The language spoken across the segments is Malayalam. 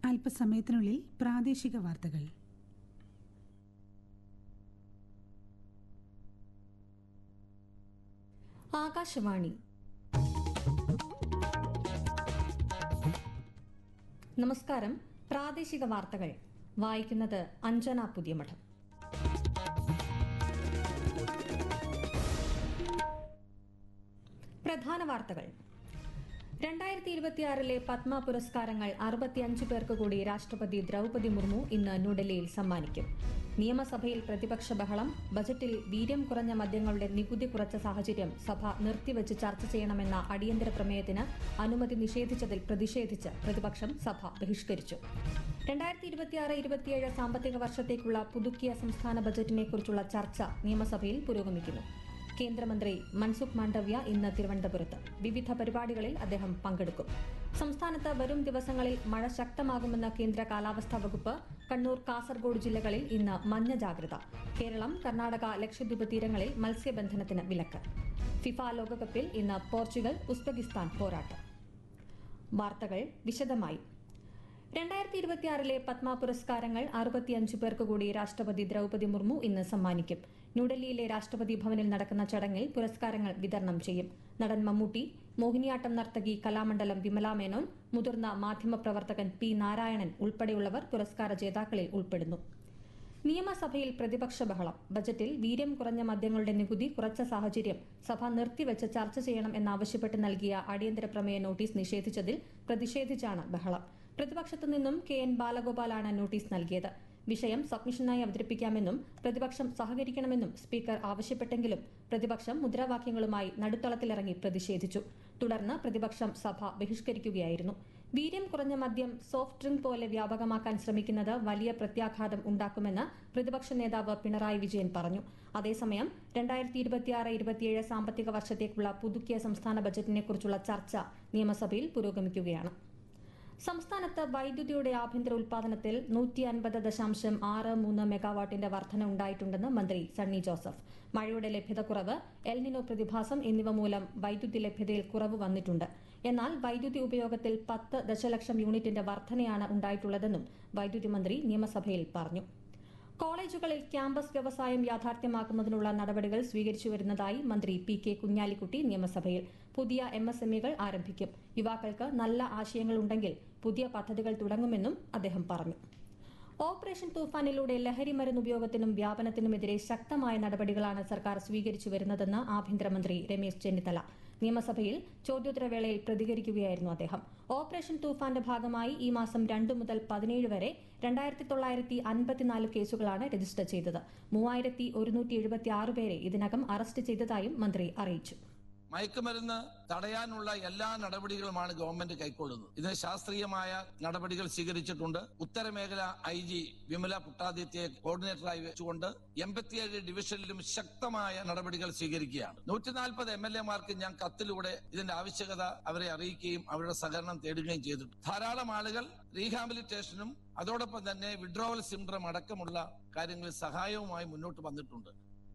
അല്പസമയത്തിനുള്ളിൽ പ്രാദേശിക വാർത്തകൾ. ആകാശവാണി. നമസ്കാരം. പ്രാദേശിക വാർത്തകൾ വായിക്കുന്നത് അഞ്ജന പുതിയമഠം. പ്രധാന വാർത്തകൾ. 2026 പത്മ പുരസ്കാരങ്ങൾ 65 പേർക്ക് കൂടി രാഷ്ട്രപതി ദ്രൌപദി മുർമു ഇന്ന് ന്യൂഡൽഹിയിൽ സമ്മാനിക്കും. നിയമസഭയിൽ പ്രതിപക്ഷ ബഹളം. ബജറ്റിൽ വീര്യം കുറഞ്ഞ മദ്യങ്ങളുടെ നികുതി കുറച്ച സാഹചര്യം സഭ നിർത്തിവച്ച് ചർച്ച ചെയ്യണമെന്ന അടിയന്തര പ്രമേയത്തിന് അനുമതി നിഷേധിച്ചതിൽ പ്രതിഷേധിച്ച് പ്രതിപക്ഷം സഭ ബഹിഷ്കരിച്ചു. 2026-27 സാമ്പത്തിക വർഷത്തേക്കുള്ള പുതുക്കിയ സംസ്ഥാന ബജറ്റിനെക്കുറിച്ചുള്ള ചർച്ച നിയമസഭയിൽ പുരോഗമിക്കുന്നു. കേന്ദ്രമന്ത്രി മൻസുഖ് മാണ്ഡവ്യ ഇന്ന് തിരുവനന്തപുരത്ത്. വിവിധ പരിപാടികളിൽ അദ്ദേഹം പങ്കെടുക്കും. സംസ്ഥാനത്ത് വരും ദിവസങ്ങളിൽ മഴ ശക്തമാകുമെന്ന കേന്ദ്ര കാലാവസ്ഥാ വകുപ്പ്. കണ്ണൂർ, കാസർഗോഡ് ജില്ലകളിൽ ഇന്ന് മഞ്ഞ ജാഗ്രത. കേരളം, കർണാടക, ലക്ഷദ്വീപ് തീരങ്ങളിൽ മത്സ്യബന്ധനത്തിന് വിലക്ക്. ഫിഫ ലോകകപ്പിൽ ഇന്ന് പോർച്ചുഗൽ, ഉസ്ബെക്കിസ്ഥാൻ പോരാട്ടം. വാർത്തകൾ വിശദമായി. 2026 പത്മ പുരസ്കാരങ്ങൾ 65 പേർക്ക് കൂടി രാഷ്ട്രപതി ദ്രൌപദി മുർമു ഇന്ന് സമ്മാനിക്കും. ന്യൂഡൽഹിയിലെ രാഷ്ട്രപതി ഭവനിൽ നടക്കുന്ന ചടങ്ങിൽ പുരസ്കാരങ്ങൾ വിതരണം ചെയ്യും. നടൻ മമ്മൂട്ടി, മോഹിനിയാട്ടം നർത്തകി കലാമണ്ഡലം വിമല മേനോൻ, മുതിർന്ന മാധ്യമപ്രവർത്തകൻ പി നാരായണൻ ഉൾപ്പെടെയുള്ളവർ പുരസ്കാര ജേതാക്കളിൽ ഉൾപ്പെടുന്നു. നിയമസഭയിൽ പ്രതിപക്ഷ ബഹളം. ബജറ്റിൽ വീര്യം കുറഞ്ഞ മദ്യങ്ങളുടെ നികുതി കുറച്ച സാഹചര്യം സഭ നിർത്തിവച്ച് ചർച്ച ചെയ്യണം എന്നാവശ്യപ്പെട്ട് നൽകിയ അടിയന്തര പ്രമേയ നോട്ടീസ് നിഷേധിച്ചതിൽ പ്രതിഷേധിച്ചാണ് ബഹളം. പ്രതിപക്ഷത്തു നിന്നും KN ബാലഗോപാലാണ് നോട്ടീസ് നൽകിയത്. വിഷയം സബ്മിഷനായി അവതരിപ്പിക്കാമെന്നും പ്രതിപക്ഷം സഹകരിക്കണമെന്നും സ്പീക്കർ ആവശ്യപ്പെട്ടെങ്കിലും പ്രതിപക്ഷം മുദ്രാവാക്യങ്ങളുമായി നടുത്തളത്തിലിറങ്ങി പ്രതിഷേധിച്ചു. തുടർന്ന് പ്രതിപക്ഷം സഭ ബഹിഷ്കരിക്കുകയായിരുന്നു. വീര്യം കുറഞ്ഞ മദ്യം സോഫ്റ്റ് ഡ്രിങ്ക് പോലെ വ്യാപകമാക്കാൻ ശ്രമിക്കുന്നത് വലിയ പ്രത്യാഘാതം ഉണ്ടാക്കുമെന്ന് പ്രതിപക്ഷ നേതാവ് പിണറായി വിജയൻ പറഞ്ഞു. അതേസമയം 2026-27 സാമ്പത്തിക വർഷത്തേക്കുള്ള പുതുക്കിയ സംസ്ഥാന ബജറ്റിനെക്കുറിച്ചുള്ള ചർച്ച നിയമസഭയിൽ പുരോഗമിക്കുകയാണ്. സംസ്ഥാനത്ത് വൈദ്യുതിയുടെ ആഭ്യന്തര ഉൽപാദനത്തിൽ 150.63 മെഗാവാട്ടിന്റെ വർധന ഉണ്ടായിട്ടുണ്ടെന്ന് മന്ത്രി സണ്ണി ജോസഫ്. മഴയുടെ ലഭ്യതക്കുറവ്, എൽനിനോ പ്രതിഭാസം എന്നിവ മൂലം വൈദ്യുതി ലഭ്യതയിൽ കുറവ് വന്നിട്ടുണ്ട്. എന്നാൽ വൈദ്യുതി ഉപയോഗത്തിൽ 10 ദശലക്ഷം യൂണിറ്റിന്റെ വർധനയാണ് ഉണ്ടായിട്ടുള്ളതെന്നും വൈദ്യുതി മന്ത്രി നിയമസഭയിൽ പറഞ്ഞു. കോളേജുകളിൽ ക്യാമ്പസ് വ്യവസായം യാഥാർത്ഥ്യമാക്കുന്നതിനുള്ള നടപടികൾ സ്വീകരിച്ചു വരുന്നതായി മന്ത്രി PK കുഞ്ഞാലിക്കുട്ടി നിയമസഭയിൽ. പുതിയ MSMEകൾ ആരംഭിക്കും. യുവാക്കൾക്ക് നല്ല ആശയങ്ങളുണ്ടെങ്കിൽ പുതിയ പദ്ധതികൾ തുടങ്ങുമെന്നും അദ്ദേഹം പറഞ്ഞു. ഓപ്പറേഷൻ തൂഫാനിലൂടെ ലഹരിമരുന്ന് ഉപയോഗത്തിനും വ്യാപനത്തിനുമെതിരെ ശക്തമായ നടപടികളാണ് സർക്കാർ സ്വീകരിച്ചു വരുന്നതെന്ന് ആഭ്യന്തരമന്ത്രി രമേശ് ചെന്നിത്തല. നിയമസഭയിൽ ചോദ്യോത്തരവേളയിൽ പ്രതികരിക്കുകയായിരുന്നു അദ്ദേഹം. ഓപ്പറേഷൻ തൂഫാന്റെ ഭാഗമായി ഈ മാസം 2 മുതൽ 17 വരെ 2954 കേസുകളാണ് രജിസ്റ്റർ ചെയ്തത്. 3176 പേരെ ഇതിനകം അറസ്റ്റ് ചെയ്തതായും മന്ത്രി അറിയിച്ചു. മയക്കുമരുന്ന് തടയാനുള്ള എല്ലാ നടപടികളുമാണ് ഗവൺമെന്റ് കൈക്കൊള്ളുന്നത്. ഇതിന് ശാസ്ത്രീയമായ നടപടികൾ സ്വീകരിച്ചിട്ടുണ്ട്. ഉത്തരമേഖല IG വിമല പുട്ടാദിത്യയെ കോർഡിനേറ്ററായി വെച്ചുകൊണ്ട് 87 ഡിവിഷനിലും ശക്തമായ നടപടികൾ സ്വീകരിക്കുകയാണ്. 140 MLA-മാർക്ക് ഞാൻ കത്തിലൂടെ ഇതിന്റെ ആവശ്യകത അവരെ അറിയിക്കുകയും അവരുടെ സഹകരണം തേടുകയും ചെയ്തിട്ടുണ്ട്. ധാരാളം ആളുകൾ റീഹാബിലിറ്റേഷനും അതോടൊപ്പം തന്നെ വിഡ്രോവൽ സിൻഡ്രോം അടക്കമുള്ള കാര്യങ്ങളിൽ സഹായവുമായി മുന്നോട്ട് വന്നിട്ടുണ്ട്.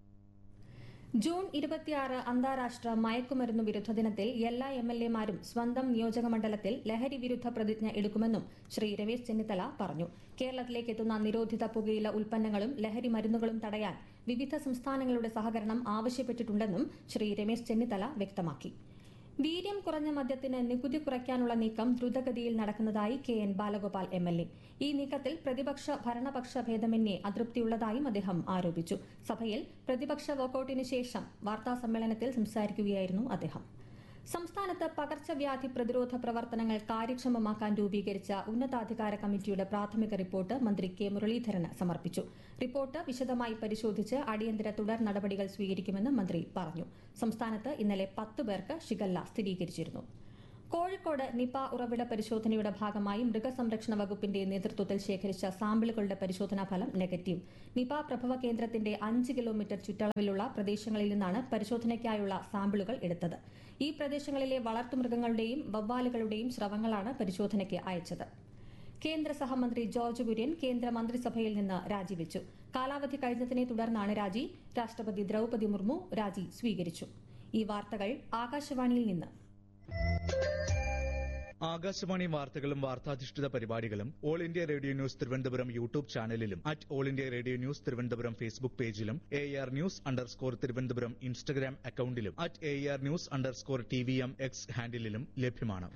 ജൂൺ 26 അന്താരാഷ്ട്ര മയക്കുമരുന്ന് വിരുദ്ധ ദിനത്തിൽ എല്ലാ MLA-മാരും സ്വന്തം നിയോജക മണ്ഡലത്തിൽ ലഹരി വിരുദ്ധ പ്രതിജ്ഞ എടുക്കുമെന്നും ശ്രീ രമേശ് ചെന്നിത്തല പറഞ്ഞു. കേരളത്തിലേക്ക് എത്തുന്ന നിരോധിത പുകയില ഉൽപ്പന്നങ്ങളും ലഹരി മരുന്നുകളും തടയാൻ വിവിധ സംസ്ഥാനങ്ങളുടെ സഹകരണം ആവശ്യപ്പെട്ടിട്ടുണ്ടെന്നും ശ്രീ രമേശ് ചെന്നിത്തല വ്യക്തമാക്കി. വീര്യം കുറഞ്ഞ മദ്യത്തിന് നികുതി കുറയ്ക്കാനുള്ള നീക്കം ദ്രുതഗതിയിൽ നടക്കുന്നതായി KN ബാലഗോപാൽ MLA. ഈ നീക്കത്തിൽ പ്രതിപക്ഷ ഭരണപക്ഷ ഭേദമന്യേ അതൃപ്തിയുള്ളതായും അദ്ദേഹം ആരോപിച്ചു. സഭയിൽ പ്രതിപക്ഷ വോക്കൌട്ടിന് ശേഷം വാർത്താസമ്മേളനത്തിൽ സംസാരിക്കുകയായിരുന്നു അദ്ദേഹം. സംസ്ഥാനത്ത് പകർച്ചവ്യാധി പ്രതിരോധ പ്രവർത്തനങ്ങൾ കാര്യക്ഷമമാക്കാൻ രൂപീകരിച്ച ഉന്നതാധികാര കമ്മിറ്റിയുടെ പ്രാഥമിക റിപ്പോർട്ട് മന്ത്രി K മുരളീധരന് സമർപ്പിച്ചു. റിപ്പോർട്ട് വിശദമായി പരിശോധിച്ച് അടിയന്തര തുടർ നടപടികൾ സ്വീകരിക്കുമെന്ന് മന്ത്രി പറഞ്ഞു. സംസ്ഥാനത്ത് ഇന്നലെ 10 പേർക്ക് ഷിഗല്ല സ്ഥിരീകരിച്ചിരുന്നു. കോഴിക്കോട് നിപ ഉറവിട പരിശോധനയുടെ ഭാഗമായി മൃഗസംരക്ഷണ വകുപ്പിന്റെ നേതൃത്വത്തിൽ ശേഖരിച്ച സാമ്പിളുകളുടെ പരിശോധനാ ഫലം നെഗറ്റീവ്. നിപ പ്രഭവ കേന്ദ്രത്തിന്റെ 5 കിലോമീറ്റർ ചുറ്റളവിലുള്ള പ്രദേശങ്ങളിൽ നിന്നാണ് പരിശോധനയ്ക്കായുള്ള സാമ്പിളുകൾ എടുത്തത്. ഈ പ്രദേശങ്ങളിലെ വളർത്തുമൃഗങ്ങളുടെയും വവ്വാലുകളുടെയും സ്രവങ്ങളാണ് പരിശോധനയ്ക്ക് അയച്ചത്. കേന്ദ്ര സഹമന്ത്രി ജോർജ് കുര്യൻ കേന്ദ്ര മന്ത്രിസഭയിൽ നിന്ന് രാജിവെച്ചു. കാലാവധി കഴിഞ്ഞതിനെ തുടർന്നാണ് രാജി. രാഷ്ട്രപതി ദ്രൌപദി മുർമു രാജി സ്വീകരിച്ചു. ഈ വാർത്തകൾ ആകാശവാണിയിൽ നിന്ന്. ആകാശവാണി വാർത്തകളും വാർത്താധിഷ്ഠിത പരിപാടികളും all India radio news Thiruvananthapuram YouTube ചാനലിലും @all India radio news Thiruvananthapuram Facebook പേജിലും AR ന്യൂസ് _തിരുവനന്തപുരം ഇൻസ്റ്റഗ്രാം അക്കൌണ്ടിലും @AR ന്യൂസ് _TVM X ഹാൻഡിലും ലഭ്യമാണ്.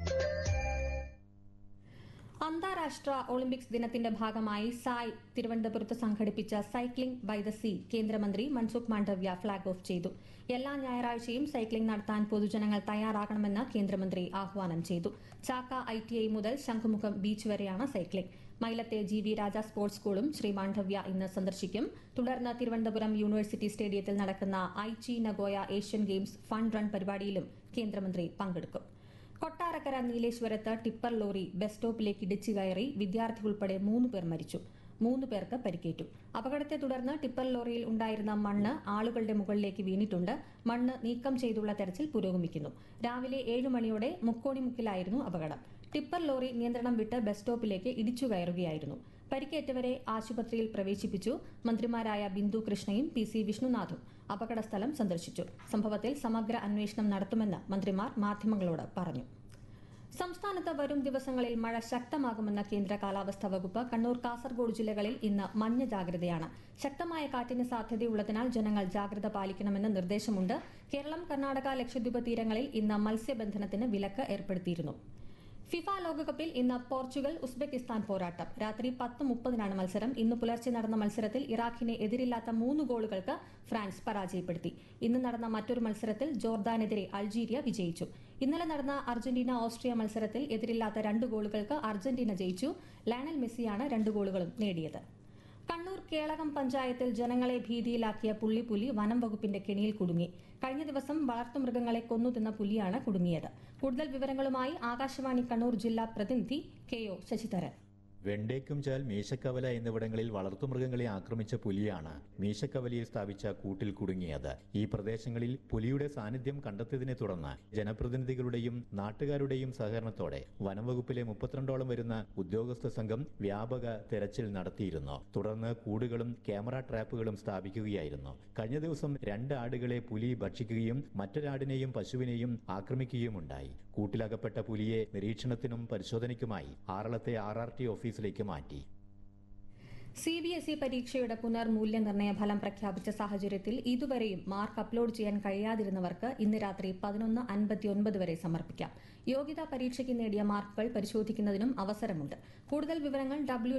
അന്താരാഷ്ട്ര ഒളിമ്പിക്സ് ദിനത്തിന്റെ ഭാഗമായി സായ് തിരുവനന്തപുരത്ത് സംഘടിപ്പിച്ച സൈക്ലിംഗ് ബൈ ദ സീ കേന്ദ്രമന്ത്രി മൻസുഖ് മാണ്ഡവ്യ ഫ്ളാഗ് ഓഫ് ചെയ്തു. എല്ലാ ഞായറാഴ്ചയും സൈക്ലിംഗ് നടത്താൻ പൊതുജനങ്ങൾ തയ്യാറാകണമെന്ന് കേന്ദ്രമന്ത്രി ആഹ്വാനം ചെയ്തു. ചാക്ക ITI മുതൽ ശംഖുമുഖം ബീച്ച് വരെയാണ് സൈക്ലിംഗ്. മൈലത്തെ GV രാജ സ്പോർട്സ് സ്കൂളും ശ്രീ മാണ്ഡവ്യ ഇന്ന് സന്ദർശിക്കും. തുടർന്ന് തിരുവനന്തപുരം യൂണിവേഴ്സിറ്റി സ്റ്റേഡിയത്തിൽ നടക്കുന്ന Aichi Nagoya Asian games fun run പരിപാടിയിലും കേന്ദ്രമന്ത്രി പങ്കെടുക്കും. കൊട്ടാരക്കര നീലേശ്വരത്ത് ടിപ്പർ ലോറി ബസ് സ്റ്റോപ്പിലേക്ക് ഇടിച്ചു കയറി വിദ്യാർത്ഥി ഉൾപ്പെടെ 3 പേർ മരിച്ചു. 3 പേർക്ക് പരിക്കേറ്റു. അപകടത്തെ തുടർന്ന് ടിപ്പർ ലോറിയിൽ ഉണ്ടായിരുന്ന മണ്ണ് ആളുകളുടെ മുകളിലേക്ക് വീണിട്ടുണ്ട്. മണ്ണ് നീക്കം ചെയ്തുള്ള തെരച്ചിൽ പുരോഗമിക്കുന്നു. രാവിലെ 7 മണിയോടെ മുക്കോണിമുക്കിലായിരുന്നു അപകടം. ടിപ്പർ ലോറി നിയന്ത്രണം വിട്ട് ബസ് സ്റ്റോപ്പിലേക്ക് ഇടിച്ചു കയറുകയായിരുന്നു. പരിക്കേറ്റവരെ ആശുപത്രിയിൽ പ്രവേശിപ്പിച്ചു. മന്ത്രിമാരായ ബിന്ദു കൃഷ്ണയും PC വിഷ്ണുനാഥും അപകടസ്ഥലം സന്ദർശിച്ചു. സംഭവത്തിൽ സമഗ്ര അന്വേഷണം നടത്തുമെന്ന് മന്ത്രിമാർ മാധ്യമങ്ങളോട് പറഞ്ഞു. സംസ്ഥാനത്ത് വരും ദിവസങ്ങളിൽ മഴ ശക്തമാകുമെന്ന കേന്ദ്ര കാലാവസ്ഥാ വകുപ്പ്. കണ്ണൂർ, കാസർഗോഡ് ജില്ലകളിൽ ഇന്ന് മഞ്ഞ ജാഗ്രതയാണ്. ശക്തമായ കാറ്റിന് സാധ്യതയുള്ളതിനാൽ ജനങ്ങൾ ജാഗ്രത പാലിക്കണമെന്ന് നിർദ്ദേശമുണ്ട്. കേരളം, കർണാടക, ലക്ഷദ്വീപ് തീരങ്ങളിൽ ഇന്ന് മത്സ്യബന്ധനത്തിന് വിലക്ക് ഏർപ്പെടുത്തിയിരുന്നു. ഫിഫ ലോകകപ്പിൽ ഇന്ന് പോർച്ചുഗൽ ഉസ്ബെക്കിസ്ഥാൻ പോരാട്ടം. രാത്രി 10:30 മത്സരം. ഇന്ന് പുലർച്ചെ നടന്ന മത്സരത്തിൽ ഇറാഖിനെ എതിരില്ലാത്ത 3 ഗോളുകൾക്ക് ഫ്രാൻസ് പരാജയപ്പെടുത്തി. ഇന്ന് നടന്ന മറ്റൊരു മത്സരത്തിൽ ജോർദാനെതിരെ അൾജീരിയ വിജയിച്ചു. ഇന്നലെ നടന്ന അർജന്റീന ഓസ്ട്രിയ മത്സരത്തിൽ എതിരില്ലാത്ത 2 ഗോളുകൾക്ക് അർജന്റീന ജയിച്ചു. ലയണൽ മെസ്സിയാണ് 2 ഗോളുകളും നേടിയത്. കണ്ണൂർ കേളകം പഞ്ചായത്തിൽ ജനങ്ങളെ ഭീതിയിലാക്കിയ പുള്ളിപ്പുലി വനം വകുപ്പിന്റെ കെണിയിൽ കുടുങ്ങി. കഴിഞ്ഞ ദിവസം വളർത്തുമൃഗങ്ങളെ കൊന്നുതിന്ന പുലിയാണ് കുടുങ്ങിയത്. കൂടുതൽ വിവരങ്ങളുമായി ആകാശവാണി കണ്ണൂർ ജില്ലാ പ്രതിനിധി KO ശശിധരൻ. വെണ്ടേക്കുംചാൽ, മീശക്കവല എന്നിവിടങ്ങളിൽ വളർത്തുമൃഗങ്ങളെ ആക്രമിച്ച പുലിയാണ് മീശക്കവലയിൽ സ്ഥാപിച്ച കൂട്ടിൽ കുടുങ്ങിയത്. ഈ പ്രദേശങ്ങളിൽ പുലിയുടെ സാന്നിധ്യം കണ്ടെത്തിയതിനെ തുടർന്ന് ജനപ്രതിനിധികളുടെയും നാട്ടുകാരുടെയും സഹകരണത്തോടെ വനംവകുപ്പിലെ 32ഓളം വരുന്ന ഉദ്യോഗസ്ഥ സംഘം വ്യാപക തെരച്ചിൽ നടത്തിയിരുന്നു. തുടർന്ന് കൂടുകളും ക്യാമറ ട്രാപ്പുകളും സ്ഥാപിക്കുകയായിരുന്നു. കഴിഞ്ഞ ദിവസം 2 ആടുകളെ പുലി ഭക്ഷിക്കുകയും മറ്റൊരാടിനെയും പശുവിനെയും ആക്രമിക്കുകയുമുണ്ടായി. കൂട്ടിലകപ്പെട്ട പുലിയെ നിരീക്ഷണത്തിനും പരിശോധനയ്ക്കുമായി ആറളത്തെ RRT ഓഫീസിലേക്ക് മാറ്റി. CBSE പരീക്ഷയുടെ പുനർമൂല്യനിർണ്ണയ ഫലം പ്രഖ്യാപിച്ച സാഹചര്യത്തിൽ ഇതുവരെയും മാർക്ക് അപ്ലോഡ് ചെയ്യാൻ കഴിയാതിരുന്നവർക്ക് ഇന്ന് രാത്രി 11:59 വരെ സമർപ്പിക്കാം. യോഗ്യതാ പരീക്ഷയ്ക്ക് നേടിയ മാർക്കുകൾ പരിശോധിക്കുന്നതിനും അവസരമുണ്ട്. കൂടുതൽ വിവരങ്ങൾ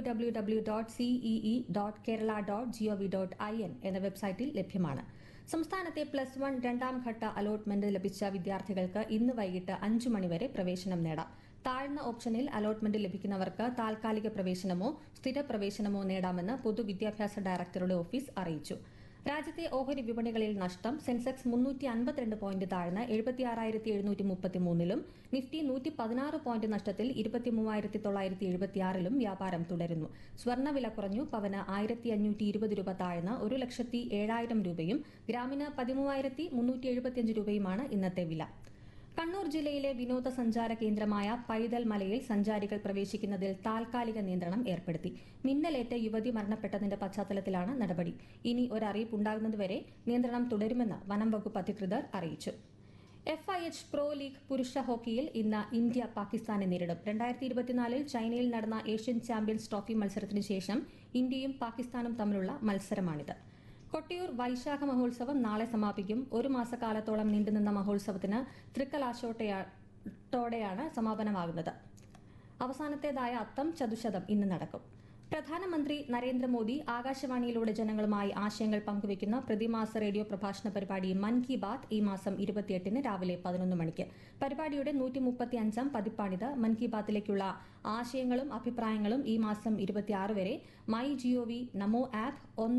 www.cee.kerala.gov.in എന്ന വെബ്സൈറ്റിൽ ലഭ്യമാണ്. സംസ്ഥാനത്തെ +1 രണ്ടാം ഘട്ട അലോട്ട്മെന്റ് ലഭിച്ച വിദ്യാർത്ഥികൾക്ക് ഇന്ന് വൈകിട്ട് 5 മണിവരെ പ്രവേശനം നേടാം. താഴ്ന്ന ഓപ്ഷനിൽ അലോട്ട്മെന്റ് ലഭിക്കുന്നവർക്ക് താൽക്കാലിക പ്രവേശനമോ സ്ഥിര പ്രവേശനമോ നേടാമെന്ന് പൊതുവിദ്യാഭ്യാസ ഡയറക്ടറുടെ ഓഫീസ് അറിയിച്ചു. രാജ്യത്തെ ഓഹരി വിപണികളിൽ നഷ്ടം. സെൻസെക്സ് 352 പോയിന്റ് താഴ്ന്ന് 76,733-ലും നിഫ്റ്റി 116 പോയിന്റ് നഷ്ടത്തിൽ 23,976-ലും വ്യാപാരം തുടരുന്നു. സ്വർണ്ണവില കുറഞ്ഞു. പവന് 1,520 രൂപ താഴ്ന്ന് 1,07,000 രൂപയും ഗ്രാമിന് 13,375 രൂപയുമാണ് ഇന്നത്തെ വില. കണ്ണൂർ ജില്ലയിലെ വിനോദസഞ്ചാര കേന്ദ്രമായ പൈതൽ മലയിൽ സഞ്ചാരികൾ പ്രവേശിക്കുന്നതിൽ താൽക്കാലിക നിയന്ത്രണം ഏർപ്പെടുത്തി. മിന്നലേറ്റ് യുവതി മരണപ്പെട്ടതിന്റെ പശ്ചാത്തലത്തിലാണ് നടപടി. ഇനി ഒരറിയിപ്പുണ്ടാകുന്നതുവരെ നിയന്ത്രണം തുടരുമെന്ന് വനം വകുപ്പ് അധികൃതർ അറിയിച്ചു. FIH പ്രോ ലീഗ് പുരുഷ ഹോക്കിയിൽ ഇന്ന് ഇന്ത്യ പാകിസ്ഥാനെ നേരിടും. 2024 ചൈനയിൽ നടന്ന ഏഷ്യൻ ചാമ്പ്യൻസ് ട്രോഫി മത്സരത്തിന് ശേഷം ഇന്ത്യയും പാകിസ്ഥാനും തമ്മിലുള്ള മത്സരമാണിത്. കൊട്ടിയൂർ വൈശാഖ മഹോത്സവം നാളെ സമാപിക്കും. 1 മാസക്കാലത്തോളം നീണ്ടുനിന്ന മഹോത്സവത്തിന് തൃക്കലാശോട്ടോടെയാണ് സമാപനമാകുന്നത്. അവസാനത്തേതായ അത്തം ചതുശതം ഇന്ന് നടക്കും. പ്രധാനമന്ത്രി നരേന്ദ്രമോദി ആകാശവാണിയിലൂടെ ജനങ്ങളുമായി ആശയങ്ങൾ പങ്കുവയ്ക്കുന്ന പ്രതിമാസ റേഡിയോ പ്രഭാഷണ പരിപാടി മൻ കി ബാത് ഈ മാസം 28-ന് രാവിലെ 11 മണിക്ക്. പരിപാടിയുടെ 135-ാം പതിപ്പാണിത്. മൻ കി ബാത്തിലേക്കുള്ള ആശയങ്ങളും അഭിപ്രായങ്ങളും ഈ മാസം 26 വരെ MyGov, നമോ ആപ്പ്,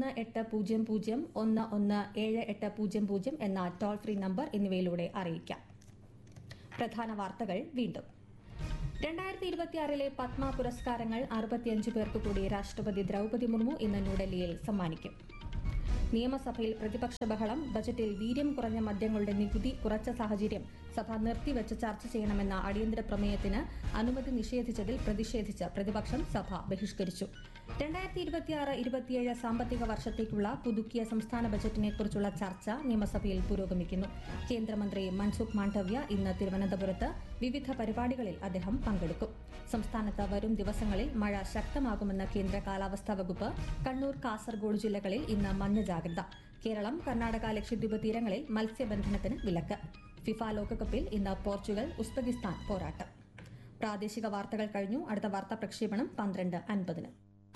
1800117800 എന്ന ടോൾ ഫ്രീ നമ്പർ എന്നിവയിലൂടെ അറിയിക്കാം. പ്രധാന വാർത്തകൾ വീണ്ടും. 2026 പത്മ പുരസ്കാരങ്ങൾ 65 പേർക്ക് കൂടി രാഷ്ട്രപതി ദ്രൗപദി മുർമു ഇന്ന് ന്യൂഡൽഹിയിൽ സമ്മാനിക്കും. നിയമസഭയിൽ പ്രതിപക്ഷ ബഹളം. ബജറ്റിൽ വീര്യം കുറഞ്ഞ മദ്യങ്ങളുടെ നികുതി കുറച്ച സാഹചര്യം സഭ നിർത്തിവെച്ച് ചർച്ച ചെയ്യണമെന്ന അടിയന്തര പ്രമേയത്തിന് അനുമതി നിഷേധിച്ചതിൽ പ്രതിഷേധിച്ച് പ്രതിപക്ഷം സഭ ബഹിഷ്കരിച്ചു. 2026-27 സാമ്പത്തിക വർഷത്തേക്കുള്ള പുതുക്കിയ സംസ്ഥാന ബജറ്റിനെക്കുറിച്ചുള്ള ചർച്ച നിയമസഭയിൽ പുരോഗമിക്കുന്നു. കേന്ദ്രമന്ത്രി മൻസുഖ് മാണ്ഡവ്യ ഇന്ന് തിരുവനന്തപുരത്ത് വിവിധ പരിപാടികളിൽ അദ്ദേഹം പങ്കെടുക്കും. സംസ്ഥാനത്ത് വരും ദിവസങ്ങളിൽ മഴ ശക്തമാകുമെന്ന് കേന്ദ്ര കാലാവസ്ഥാ വകുപ്പ്. കണ്ണൂർ, കാസർഗോഡ് ജില്ലകളിൽ ഇന്ന് മഞ്ഞ ജാഗ്രത. കേരളം, കർണാടക, ലക്ഷദ്വീപ് തീരങ്ങളിൽ മത്സ്യബന്ധനത്തിന് വിലക്ക്. ഫിഫ ലോകകപ്പിൽ ഇന്ന് പോർച്ചുഗൽ, ഉസ്ബെക്കിസ്ഥാൻ പോരാട്ടം. പ്രാദേശിക വാർത്തകൾ കഴിഞ്ഞു. അടുത്ത വാർത്താ പ്രക്ഷേപണം 12:50.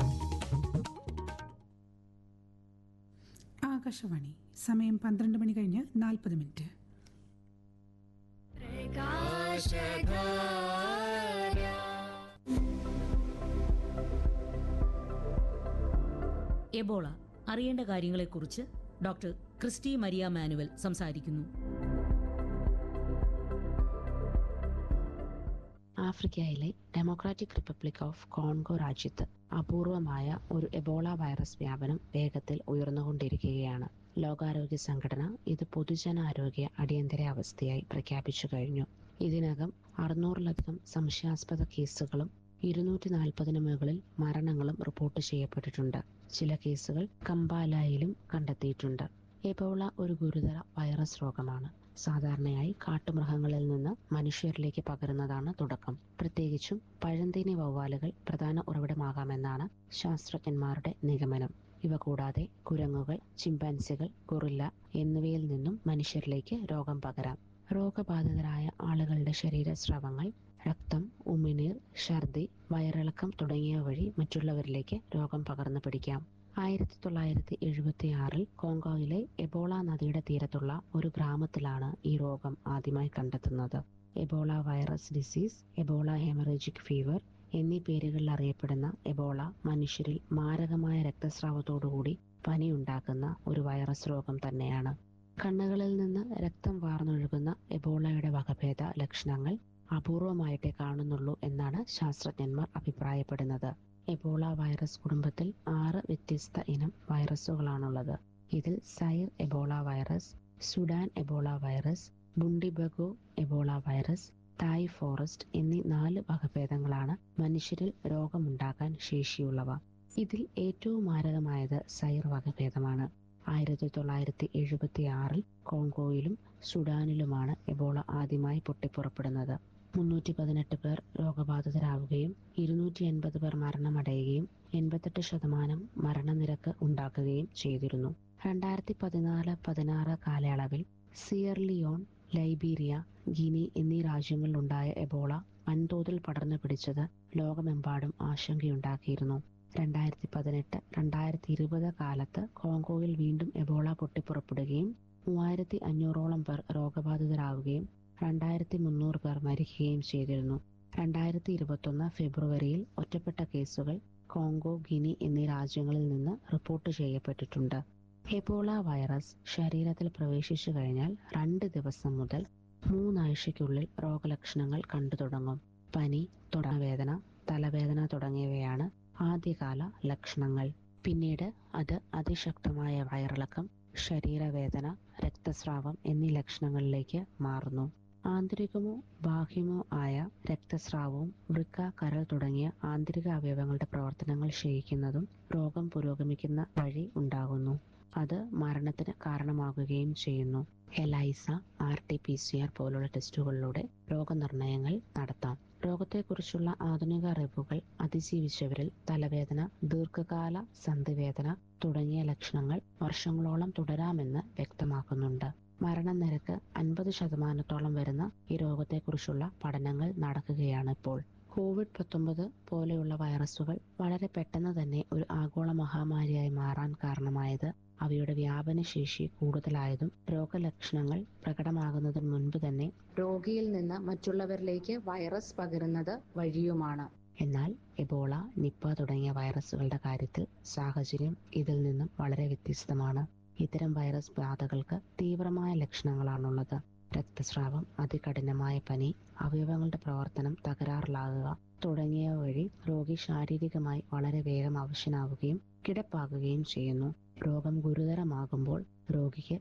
ആകാശവാണി. സമയം 12 മണി കഴിഞ്ഞ് 40 മിനിറ്റ്. എബോള അറിയേണ്ട കാര്യങ്ങളെക്കുറിച്ച് ഡോക്ടർ ക്രിസ്റ്റി മരിയ മാനുവൽ സംസാരിക്കുന്നു. ആഫ്രിക്കയിലെ ഡെമോക്രാറ്റിക് റിപ്പബ്ലിക് ഓഫ് കോൺഗോ രാജ്യത്ത് അപൂർവമായ ഒരു എബോള വൈറസ് വ്യാപനം വേഗത്തിൽ ഉയർന്നുകൊണ്ടിരിക്കുകയാണ്. ലോകാരോഗ്യ സംഘടന ഇത് പൊതുജനാരോഗ്യ അടിയന്തരാവസ്ഥയായി പ്രഖ്യാപിച്ചു കഴിഞ്ഞു. ഇതിനകം 600-ലധികം സംശയാസ്പദ കേസുകളും 240-ന് മുകളിൽ മരണങ്ങളും റിപ്പോർട്ട് ചെയ്യപ്പെട്ടിട്ടുണ്ട്. ചില കേസുകൾ കമ്പാലയിലും കണ്ടെത്തിയിട്ടുണ്ട്. എബോള ഒരു ഗുരുതര വൈറസ് രോഗമാണ്. സാധാരണയായി കാട്ടുമൃഗങ്ങളിൽ നിന്ന് മനുഷ്യരിലേക്ക് പകരുന്നതാണ് തുടക്കം. പ്രത്യേകിച്ചും പഴന്തേനി വവ്വാലുകൾ പ്രധാന ഉറവിടമാകാമെന്നാണ് ശാസ്ത്രജ്ഞന്മാരുടെ നിഗമനം. ഇവ കൂടാതെ കുരങ്ങുകൾ, ചിമ്പാൻസികൾ, ഗൊറില്ല എന്നിവയിൽ നിന്നും മനുഷ്യരിലേക്ക് രോഗം പകരാം. രോഗബാധിതരായ ആളുകളുടെ ശരീരസ്രവങ്ങൾ, രക്തം, ഉമിനീർ, ഛർദി, വയറിളക്കം തുടങ്ങിയവ വഴി മറ്റുള്ളവരിലേക്ക് രോഗം പകർന്നു പിടിക്കാം. 1976 കോങ്കോയിലെ എബോള നദിയുടെ തീരത്തുള്ള ഒരു ഗ്രാമത്തിലാണ് ഈ രോഗം ആദ്യമായി കണ്ടെത്തുന്നത്. Ebola virus disease, Ebola haemorrhagic fever എന്നീ പേരുകളിൽ അറിയപ്പെടുന്ന എബോള മനുഷ്യരിൽ മാരകമായ രക്തസ്രാവത്തോടുകൂടി പനിയുണ്ടാക്കുന്ന ഒരു വൈറസ് രോഗം തന്നെയാണ്. കണ്ണുകളിൽ നിന്ന് രക്തം വാർന്നൊഴുകുന്ന എബോളയുടെ വകഭേദ ലക്ഷണങ്ങൾ അപൂർവമായിട്ടേ കാണുന്നുള്ളൂ എന്നാണ് ശാസ്ത്രജ്ഞന്മാർ അഭിപ്രായപ്പെടുന്നത്. എബോള വൈറസ് കുടുംബത്തിൽ 6 വ്യത്യസ്ത ഇനം വൈറസുകളാണുള്ളത്. ഇതിൽ Sair Ebola virus, Sudan Ebola virus, Bundibugyo Ebola virus, തായ് ഫോറസ്റ്റ് എന്നീ 4 വകഭേദങ്ങളാണ് മനുഷ്യരിൽ രോഗമുണ്ടാക്കാൻ ശേഷിയുള്ളവ. ഇതിൽ ഏറ്റവും മാരകമായത് സൈർ വകഭേദമാണ്. 1976 കോങ്കോയിലും സുഡാനിലുമാണ് എബോള ആദ്യമായി പൊട്ടിപ്പുറപ്പെടുന്നത്. 318 പേർ രോഗബാധിതരാവുകയും 280 പേർ മരണമടയുകയും 88% മരണനിരക്ക് ഉണ്ടാക്കുകയും ചെയ്തിരുന്നു. 2014-16 കാലയളവിൽ സിയർലിയോൺ, ലൈബീരിയ, ഗിനി എന്നീ രാജ്യങ്ങളിലുണ്ടായ എബോള വൻതോതിൽ പടർന്നു പിടിച്ചത് ലോകമെമ്പാടും ആശങ്കയുണ്ടാക്കിയിരുന്നു. 2018-2020 കാലത്ത് കോങ്കോയിൽ വീണ്ടും എബോള പൊട്ടിപ്പുറപ്പെടുകയും 3500ഓളം പേർ രോഗബാധിതരാവുകയും 2300 പേർ മരിക്കുകയും ചെയ്തിരുന്നു. 2021 ഫെബ്രുവരിയിൽ ഒറ്റപ്പെട്ട കേസുകൾ കോങ്കോ, ഗിനി എന്നീ രാജ്യങ്ങളിൽ നിന്ന് റിപ്പോർട്ട് ചെയ്യപ്പെട്ടിട്ടുണ്ട്. എബോള വൈറസ് ശരീരത്തിൽ പ്രവേശിച്ചു കഴിഞ്ഞാൽ 2 ദിവസം മുതൽ 3 ആഴ്ചയ്ക്കുള്ളിൽ രോഗലക്ഷണങ്ങൾ കണ്ടു തുടങ്ങും. പനി, തൊണ്ടവേദന, തലവേദന തുടങ്ങിയവയാണ് ആദ്യകാല ലക്ഷണങ്ങൾ. പിന്നീട് അത് അതിശക്തമായ വയറിളക്കം, ശരീരവേദന, രക്തസ്രാവം എന്നീ ലക്ഷണങ്ങളിലേക്ക് മാറുന്നു. ആന്തരികമോ ബാഹ്യമോ ആയ രക്തസ്രാവവും വൃക്ക, കരൾ തുടങ്ങിയ ആന്തരിക അവയവങ്ങളുടെ പ്രവർത്തനങ്ങൾ ക്ഷയിക്കുന്നതും രോഗം പുരോഗമിക്കുന്ന വഴി ഉണ്ടാകുന്നു. അത് മരണത്തിന് കാരണമാകുകയും ചെയ്യുന്നു. എലൈസ, RT-PCR പോലുള്ള ടെസ്റ്റുകളിലൂടെ രോഗനിർണയങ്ങൾ നടത്താം. രോഗത്തെക്കുറിച്ചുള്ള ആധുനിക അറിവുകൾ അതിജീവിച്ചവരിൽ തലവേദന, ദീർഘകാല സന്ധിവേദന തുടങ്ങിയ ലക്ഷണങ്ങൾ വർഷങ്ങളോളം തുടരാമെന്ന് വ്യക്തമാക്കുന്നുണ്ട്. മരണനിരക്ക് 50% വരുന്ന ഈ രോഗത്തെക്കുറിച്ചുള്ള പഠനങ്ങൾ നടക്കുകയാണ് ഇപ്പോൾ. COVID-19 പോലെയുള്ള വൈറസുകൾ വളരെ പെട്ടെന്ന് തന്നെ ഒരു ആഗോള മഹാമാരിയായി മാറാൻ കാരണമായത് അവയുടെ വ്യാപനശേഷി കൂടുതലായതും രോഗലക്ഷണങ്ങൾ പ്രകടമാകുന്നതിന് മുൻപ് തന്നെ രോഗിയിൽ നിന്ന് മറ്റുള്ളവരിലേക്ക് വൈറസ് പകരുന്നത് വഴിയുമാണ്. എന്നാൽ എബോള, നിപ്പ തുടങ്ങിയ വൈറസുകളുടെ കാര്യത്തിൽ സാഹചര്യം ഇതിൽ നിന്നും വളരെ വ്യത്യസ്തമാണ്. ഇത്തരം വൈറസ് ബാധകൾക്ക് തീവ്രമായ ലക്ഷണങ്ങളാണുള്ളത്. രക്തസ്രാവം, അതികഠിനമായ പനി, അവയവങ്ങളുടെ പ്രവർത്തനം തകരാറിലാകുക തുടങ്ങിയവ വഴി രോഗി ശാരീരികമായി വളരെ വേഗം അവശനാവുകയും കിടപ്പാകുകയും ചെയ്യുന്നു. രോഗം ഗുരുതരമാകുമ്പോൾ രോഗിക്ക്